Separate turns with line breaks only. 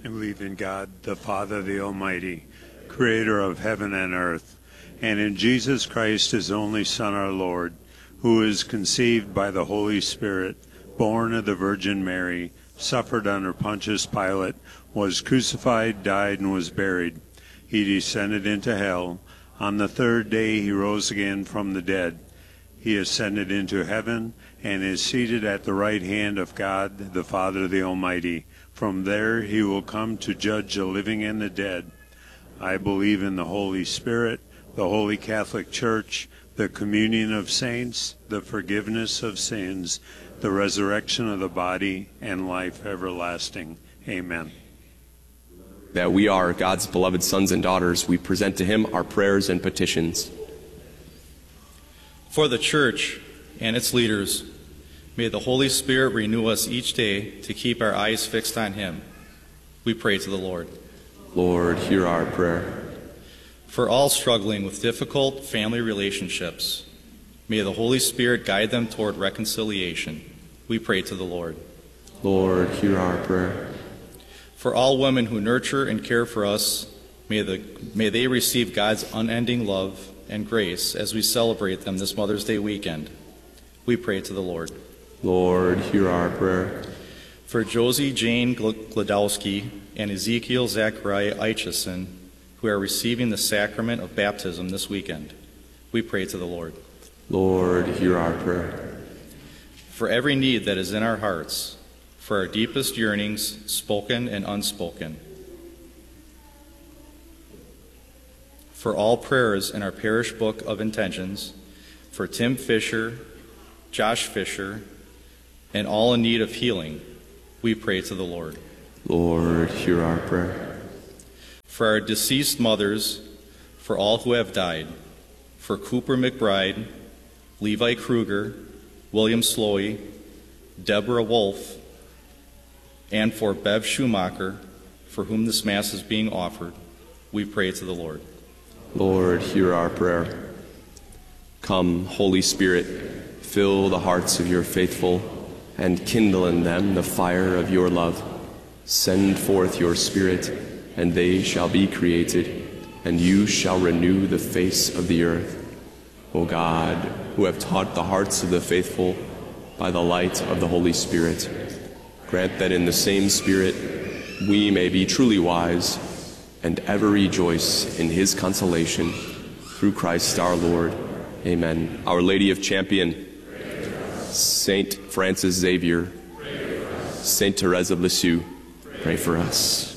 I believe in God, the Father, the Almighty, creator of heaven and earth, and in Jesus Christ, his only Son, our Lord, who is conceived by the Holy Spirit, born of the Virgin Mary, suffered under Pontius Pilate, was crucified, died, and was buried. He descended into hell. On the third day he rose again from the dead. He ascended into heaven and is seated at the right hand of God, the Father, the Almighty. From there he will come to judge the living and the dead. I believe in the Holy Spirit, the Holy Catholic Church, the communion of saints, the forgiveness of sins, the resurrection of the body, and life everlasting. Amen.
That we are God's beloved sons and daughters, we present to him our prayers and petitions.
For the Church and its leaders, may the Holy Spirit renew us each day to keep our eyes fixed on him. We pray to the Lord.
Lord, hear our prayer.
For all struggling with difficult family relationships, may the Holy Spirit guide them toward reconciliation. We pray to the Lord.
Lord, hear our prayer.
For all women who nurture and care for us, may they receive God's unending love and grace as we celebrate them this Mother's Day weekend. We pray to the Lord.
Lord, hear our prayer.
For Josie Jane Gladowski and Ezekiel Zachariah Eichison, who are receiving the sacrament of baptism this weekend, we pray to the Lord.
Lord, hear our prayer.
For every need that is in our hearts, for our deepest yearnings, spoken and unspoken, for all prayers in our parish book of intentions, for Tim Fisher, Josh Fisher, and all in need of healing, we pray to the Lord.
Lord, hear our prayer.
For our deceased mothers, for all who have died, for Cooper McBride, Levi Kruger, William Slowey, Deborah Wolf, and for Bev Schumacher, for whom this Mass is being offered, we pray to the Lord.
Lord, hear our prayer. Come, Holy Spirit, fill the hearts of your faithful and kindle in them the fire of your love. Send forth your Spirit, and they shall be created, and you shall renew the face of the earth. O God, who have taught the hearts of the faithful by the light of the Holy Spirit, grant that in the same Spirit we may be truly wise and ever rejoice in his consolation. Through Christ our Lord. Amen. Our Lady of Champion, Saint Francis Xavier, Saint Therese of Lisieux, pray for us.